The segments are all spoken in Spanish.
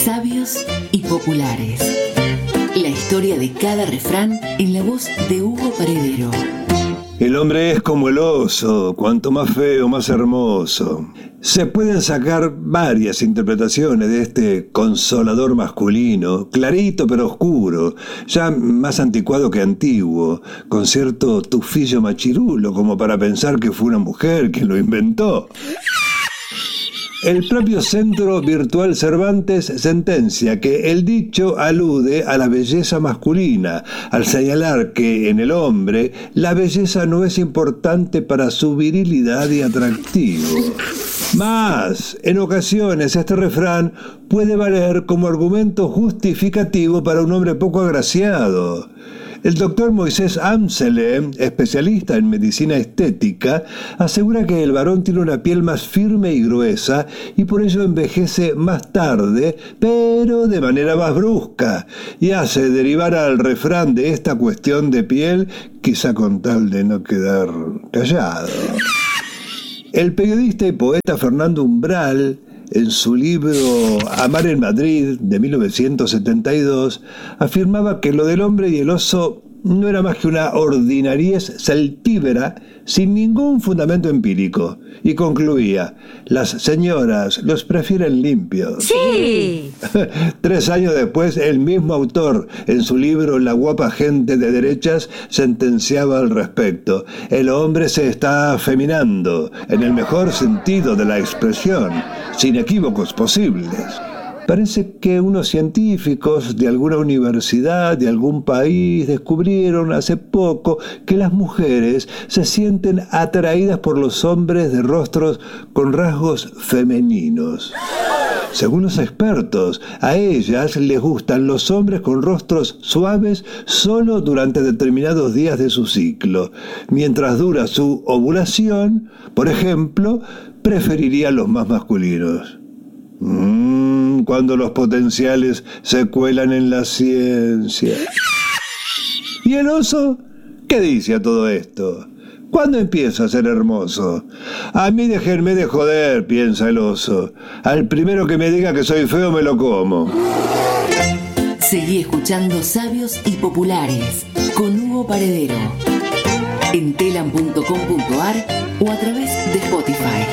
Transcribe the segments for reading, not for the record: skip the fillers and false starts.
Sabios y populares. La historia de cada refrán en la voz de Hugo Paredero. El hombre es como el oso, cuanto más feo, más hermoso. Se pueden sacar varias interpretaciones de este consolador masculino, clarito pero oscuro, ya más anticuado que antiguo, con cierto tufillo machirulo, como para pensar que fue una mujer quien lo inventó. El propio Centro Virtual Cervantes sentencia que el dicho alude a la belleza masculina, al señalar que en el hombre la belleza no es importante para su virilidad y atractivo. Más, en ocasiones este refrán puede valer como argumento justificativo para un hombre poco agraciado. El doctor Moisés Amsele, especialista en medicina estética, asegura que el varón tiene una piel más firme y gruesa y por ello envejece más tarde, pero de manera más brusca, y hace derivar al refrán de esta cuestión de piel, quizá con tal de no quedar callado. El periodista y poeta Fernando Umbral, en su libro Amar en Madrid, de 1972, afirmaba que lo del hombre y el oso no era más que una ordinariez celtíbera sin ningún fundamento empírico. Y concluía, las señoras los prefieren limpios. ¡Sí! 3 años después, el mismo autor, en su libro La guapa gente de derechas, sentenciaba al respecto. El hombre se está afeminando, en el mejor sentido de la expresión, sin equívocos posibles. Parece que unos científicos de alguna universidad, de algún país, descubrieron hace poco que las mujeres se sienten atraídas por los hombres de rostros con rasgos femeninos. Según los expertos, a ellas les gustan los hombres con rostros suaves solo durante determinados días de su ciclo. Mientras dura su ovulación, por ejemplo, preferirían los más masculinos. Cuando los potenciales se cuelan en la ciencia. ¿Y el oso? ¿Qué dice a todo esto? ¿Cuándo empieza a ser hermoso? A mí déjenme de joder, piensa el oso. Al primero que me diga que soy feo me lo como. Seguí escuchando Sabios y Populares con Hugo Paredero en telam.com.ar o a través de Spotify.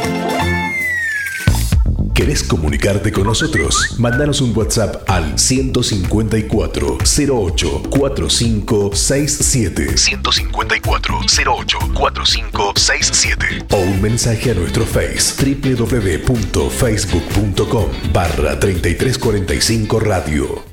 ¿Querés comunicarte con nosotros? Mándanos un WhatsApp al 154 08 45 67 154 08 45 67 o un mensaje a nuestro Face www.facebook.com/3345 Radio.